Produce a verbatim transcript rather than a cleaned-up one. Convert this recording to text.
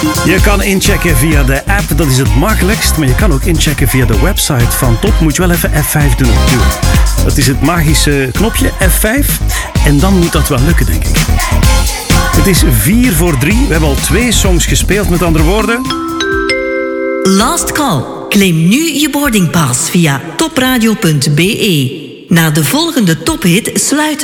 Je kan inchecken via de app, dat is het makkelijkst. Maar je kan ook inchecken via de website van Top. Moet je wel even F vijf doen natuurlijk. Dat is het magische knopje, F vijf. En dan moet dat wel lukken, denk ik. Het is vier voor drie. We hebben al twee songs gespeeld, met andere woorden. Last call. Claim nu je boardingpass via topradio punt be. Na de volgende tophit sluit